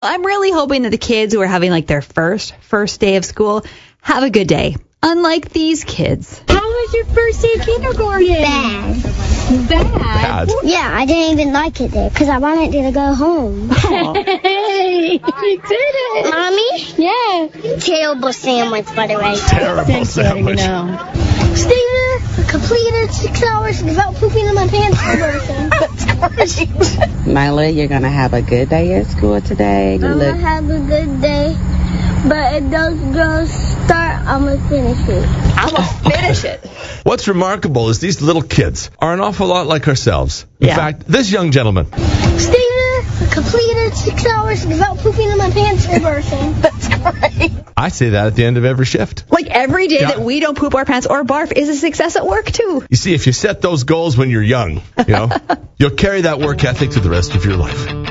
I'm really hoping that the kids who are having like their first day of school have a good day. Unlike these kids. How was your first day of kindergarten? Bad? Yeah, I didn't even like it there because I wanted to go home. Hey, you did it. Mommy? Yeah. Terrible sandwich, by the way. Terrible sandwich. Stay there for completed 6 hours without pooping in my pants or birthing. That's great. Myla, you're going to have a good day at school today. I'm going to have a good day. But if those girls start, I'm going to finish it. I'm going to finish it. What's remarkable is these little kids are an awful lot like ourselves. In fact, this young gentleman. Stay there for completed 6 hours without pooping in my pants or birthing. That's great. I say that at the end of every shift. Like every day that we don't poop our pants or barf is a success at work, too. You see, if you set those goals when you're young, you'll carry that work ethic to the rest of your life.